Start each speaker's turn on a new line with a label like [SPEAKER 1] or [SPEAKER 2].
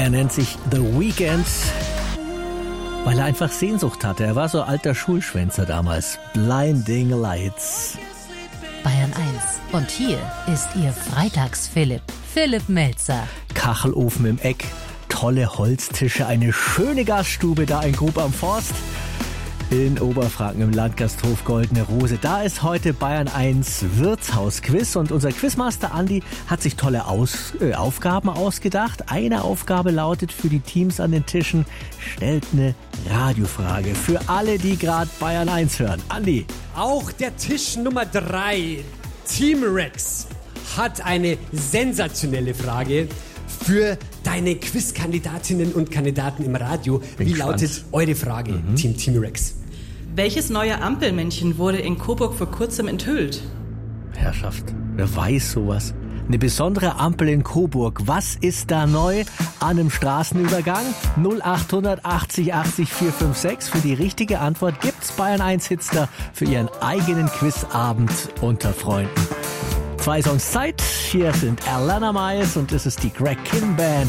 [SPEAKER 1] Er nennt sich The Weeknd, weil er einfach Sehnsucht hatte. Er war so alter Schulschwänzer damals. Blinding Lights.
[SPEAKER 2] Bayern 1. Und hier ist Ihr Freitags-Philipp. Philipp Melzer.
[SPEAKER 1] Kachelofen im Eck, tolle Holztische, eine schöne Gaststube da in Grub am Forst. In Oberfranken im Landgasthof Goldene Rose. Da ist heute Bayern 1 Wirtshausquiz und unser Quizmaster Andi hat sich tolle Aufgaben ausgedacht. Eine Aufgabe lautet für die Teams an den Tischen, stellt eine Radiofrage für alle, die gerade Bayern 1 hören. Andi.
[SPEAKER 3] Auch der Tisch Nummer 3, Team Rex, hat eine sensationelle Frage für deine Quizkandidatinnen und Kandidaten im Radio. Wie lautet eure Frage, Team Rex?
[SPEAKER 4] Welches neue Ampelmännchen wurde in Coburg vor kurzem enthüllt?
[SPEAKER 1] Herrschaft, wer weiß sowas? Eine besondere Ampel in Coburg. Was ist da neu an einem Straßenübergang? 0800 80 80 456. Für die richtige Antwort gibt's Bayern 1 Hitster für ihren eigenen Quizabend unter Freunden. 2 Songs Zeit. Hier sind Alana Miles und es ist die Greg Kinn Band.